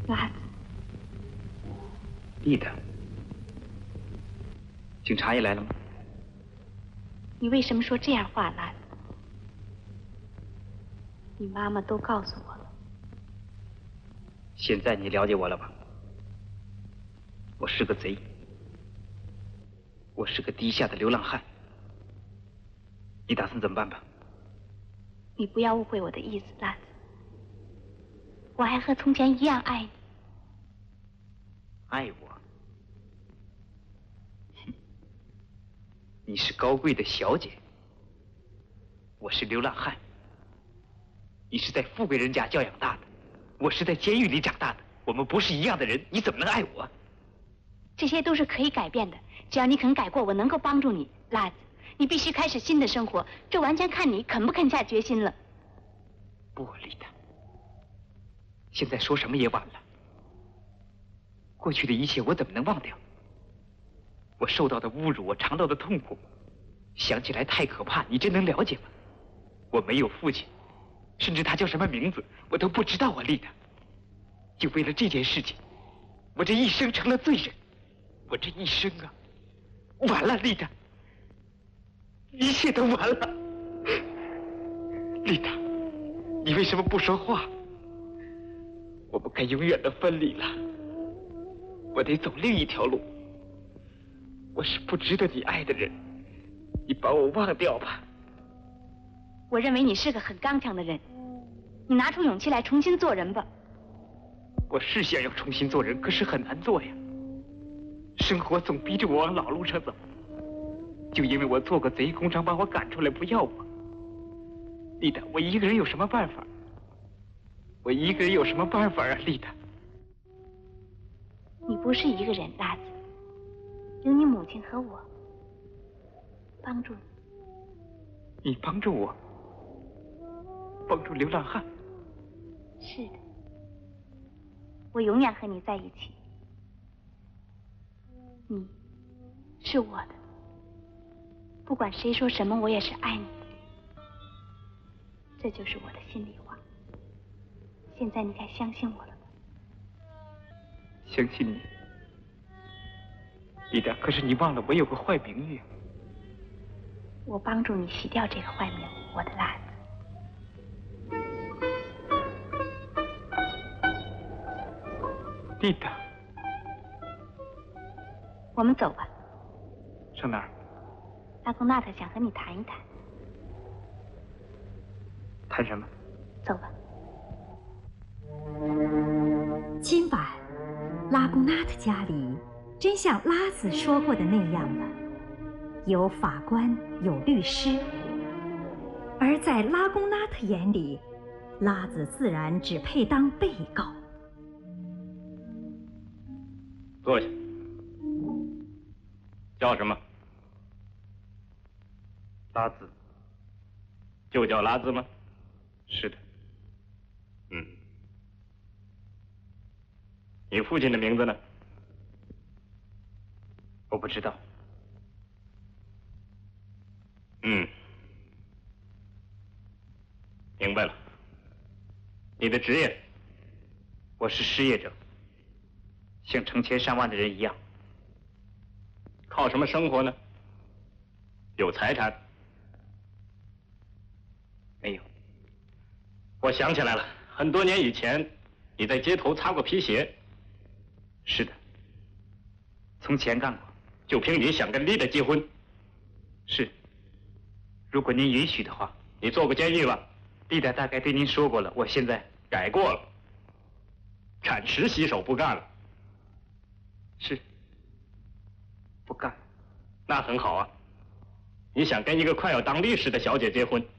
拉子， 丽达，警察也来了吗？ 你为什么说这样话，拉子？你妈妈都告诉我了。 现在你了解我了吧？我是个贼，我是个低下的流浪汉。你打算怎么办吧？ 你不要误会我的意思，拉子。我还和从前一样爱你。 爱我？哼，你是高贵的小姐，我是流浪汉。你是在富贵人家教养大的，我是在监狱里长大的，我们不是一样的人，你怎么能爱我？ 这些都是可以改变的，只要你肯改过，我能够帮助你，拉子。你必须开始新的生活，这完全看你肯不肯下决心了。 不，丽达，现在说什么也晚了。过去的一切我怎么能忘掉？我受到的侮辱，我尝到的痛苦，想起来太可怕。你真能了解吗？我没有父亲，甚至他叫什么名字我都不知道啊，丽达。就为了这件事情，我这一生成了罪人。我这一生啊，完了，丽达，一切都完了。丽达，你为什么不说话？我们该永远的分离了。我得走另一条路。我是不值得你爱的人，你把我忘掉吧。 我认为你是个很刚强的人，你拿出勇气来重新做人吧。 我是想要重新做人，可是很难做呀。生活总逼着我往老路上走，就因为我做过贼，工厂把我赶出来不要我。丽达，我一个人有什么办法？我一个人有什么办法啊，丽达？ 你不是一个人，拉子，有你母亲和我帮助你。 你帮助我，帮助流浪汉？ 是的，我永远和你在一起。你是我的，不管谁说什么，我也是爱你的。这就是我的心里话。现在你该相信我了吧？ 相信你，丽达。可是你忘了我有个坏名誉。 我帮助你洗掉这个坏名，我的拉子。 丽达， 我们走吧。 上哪儿？ 拉贡纳特想和你谈一谈。 谈什么？ 走吧。 今晚，拉贡纳特家里真像拉子说过的那样了，有法官，有律师。而在拉贡纳特眼里，拉子自然只配当被告。 坐下。叫什么？ 拉兹。 就叫拉兹吗？ 是的。 你父亲的名字呢？ 我不知道。 明白了。你的职业？ 我是失业者，像成千上万的人一样。 靠什么生活呢？有财产？ 没有。 我想起来了，很多年以前，你在街头擦过皮鞋。 是的，从前干过。 就凭你想跟丽达结婚？ 是。如果您允许的话。 你坐过监狱吧？ 丽达大概对您说过了，我现在改过了。铲石洗手不干了。 是。不干。 那很好啊。你想跟一个快要当律师的小姐结婚？